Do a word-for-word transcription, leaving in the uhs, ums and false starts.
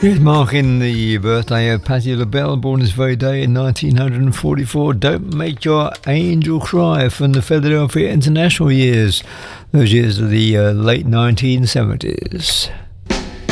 Yes, marking the birthday of Patti LaBelle, born this very day in nineteen forty-four. Don't Make Your Angel Cry from the Philadelphia International years. Those years of the uh, late nineteen seventies.